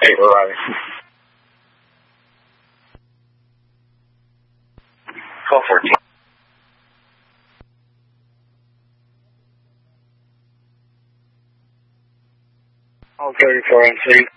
Hey, we're arriving. 1214. All 34 on scene.